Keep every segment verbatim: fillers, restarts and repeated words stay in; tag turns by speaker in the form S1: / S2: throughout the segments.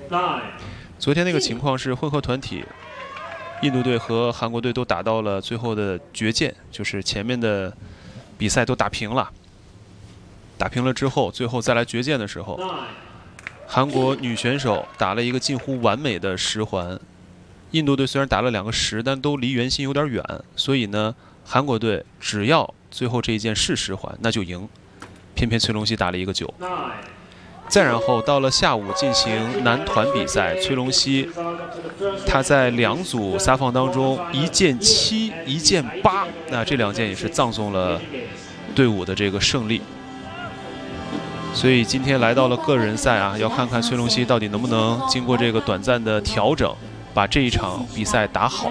S1: 昨天那个情况是混合团体，印度队和韩国队都打到了最后的决战，就是前面的比赛都打平了。打平了之后，最后再来决战的时候，韩国女选手打了一个近乎完美的十环。印度队虽然打了两个十，但都离圆心有点远，所以呢，韩国队只要最后这一件是十环，那就赢。偏偏崔龙熙打了一个九。再然后到了下午进行男团比赛，崔龙熙他在两组撒放当中一件七，一件八，那这两件也是葬送了队伍的这个胜利。所以今天来到了个人赛啊，要看看崔龙熙到底能不能经过这个短暂的调整，把这一场比赛打好。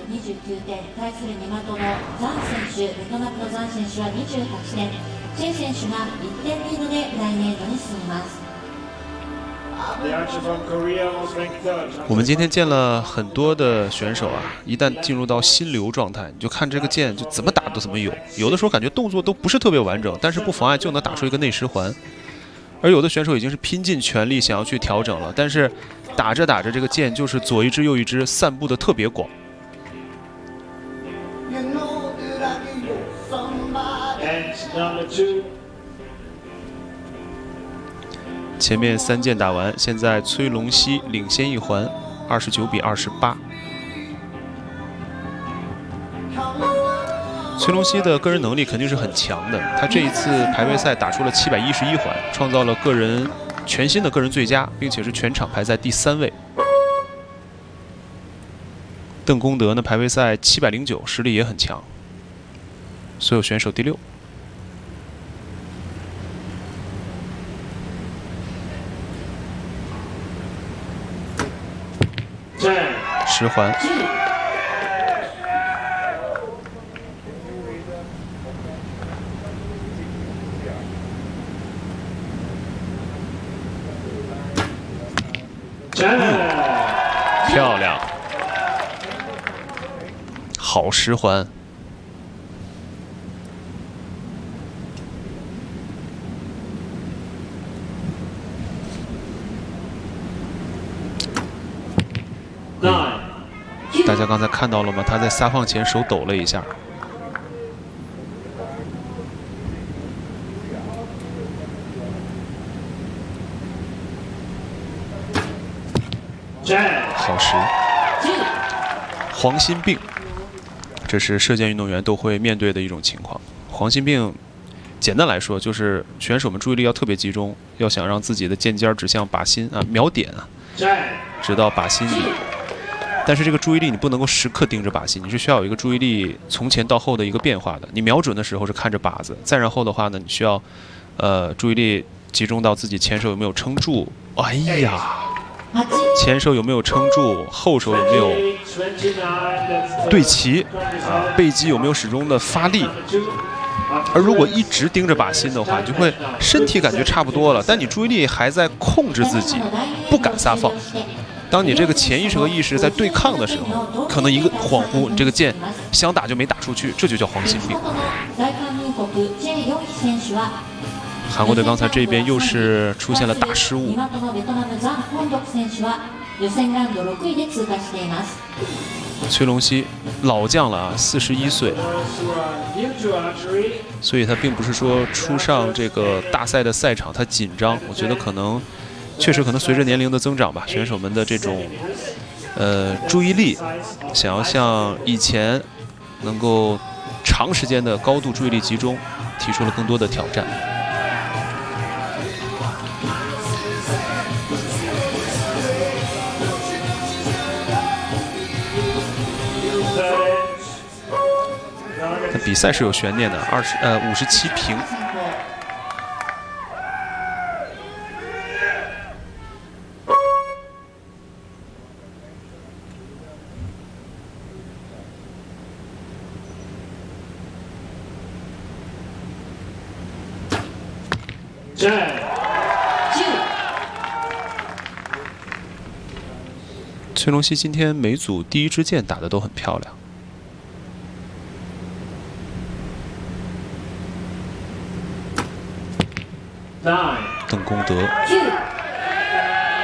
S1: 我们今天见了很多的选手啊，一旦进入到心流状态，你就看这个剑就怎么打都怎么有，有的时候感觉动作都不是特别完整，但是不妨碍就能打出一个内十环。而有的选手已经是拼尽全力想要去调整了，但是打着打着这个剑就是左一只右一只，散布的特别广。前面三剑打完，现在崔龙熙领先一环，二十九比二十八。崔龙熙的个人能力肯定是很强的，他这一次排位赛打出了七百一十一环，创造了个人全新的个人最佳，并且是全场排在第三位。邓功德呢，排位赛七百零九，实力也很强，所有选手第六。十环。嗯，漂亮，好十环。大家刚才看到了吗？他在撒放前手抖了一下。好十。黄心病，这是射箭运动员都会面对的一种情况。黄心病，简单来说就是选手们注意力要特别集中，要想让自己的箭尖指向靶心啊，瞄点啊，直到靶心里。但是这个注意力你不能够时刻盯着靶心，你是需要有一个注意力从前到后的一个变化的。你瞄准的时候是看着靶子，再然后的话呢，你需要，呃，注意力集中到自己前手有没有撑住。哎呀，前手有没有撑住，后手有没有对齐啊，背肌有没有始终的发力。而如果一直盯着靶心的话，你就会身体感觉差不多了，但你注意力还在控制自己，不敢撒放。当你这个潜意识和意识在对抗的时候，可能一个恍惚，你这个箭想打就没打出去，这就叫黄心病。韩国队刚才这边又是出现了大失误。崔龙熙老将了啊，四十一岁，所以他并不是说初上这个大赛的赛场他紧张，我觉得可能。确实，可能随着年龄的增长吧，选手们的这种呃注意力，想要像以前能够长时间的高度注意力集中，提出了更多的挑战。但比赛是有悬念的，二十呃五十七平。崔龙熙今天每组第一支箭打得都很漂亮。邓功德。